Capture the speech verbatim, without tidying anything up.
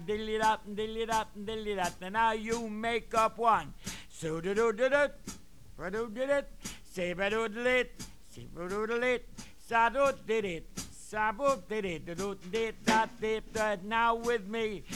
dilly dot, dilly dot, dilly dot. And now you make up one. So do do do do, do did it, say ba do it, say ba do it, sa do did it, sa bo did it, do did that did that. Now with me,